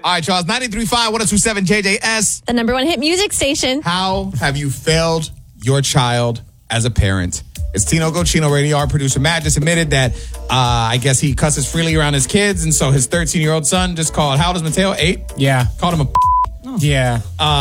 All right, Charles, 93.5, 102.7 JJS. The number one hit music station. How have you failed your child as a parent? It's Tino Go Chino Radio. Our producer Matt just admitted that I guess he cusses freely around his kids, and so his 13-year-old son just called, how old is Mateo? 8? Yeah. Called him a Yeah.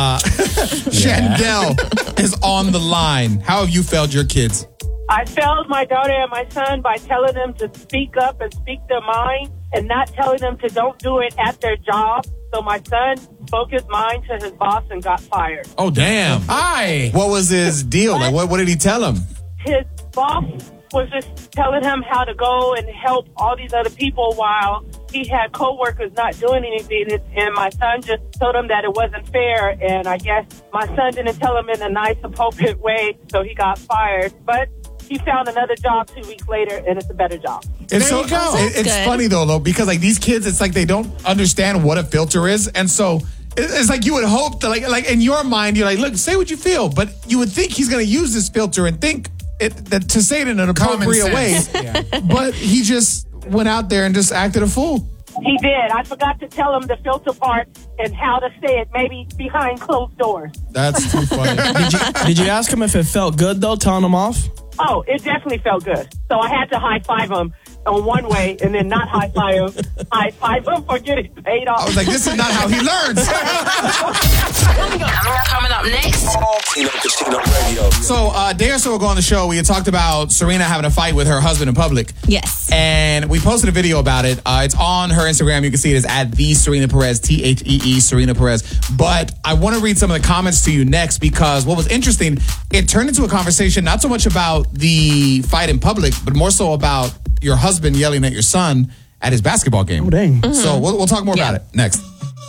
Shandell is on the line. How have you failed your kids? I failed my daughter and my son by telling them to speak up and speak their mind and not telling them to don't do it at their job. So my son spoke his mind to his boss and got fired. Oh, damn. Hi. What was his deal? Like, what did he tell him? His boss was just telling him how to go and help all these other people while he had coworkers not doing anything. And my son just told him that it wasn't fair. And I guess my son didn't tell him in a nice, appropriate way, so he got fired. But he found another job 2 weeks later, and it's a better job. It's There you go. It's good. funny, though, because, like, these kids, it's like they don't understand what a filter is. And so it's like you would hope that, like in your mind, you're like, look, say what you feel. But you would think he's going to use this filter and think that to say it in an appropriate way. Yeah. But he just went out there and just acted a fool. He did. I forgot to tell him the filter part and how to say it, maybe behind closed doors. That's too funny. Did you ask him if it felt good, though, telling him off? Oh, it definitely felt good. So I had to high-five him on one way and then not high-five him for getting paid off. I was like, this is not how he learns. Coming up next. Tino Casino Radio. So a day or so ago on the show, we had talked about Serena having a fight with her husband in public. Yes. And we posted a video about it. It's on her Instagram. You can see it is at the Serena Perez, Thee Serena Perez. But I want to read some of the comments to you next because what was interesting, it turned into a conversation not so much about the fight in public, but more so about your husband yelling at your son at his basketball game. Oh, dang. So we'll talk more about it next.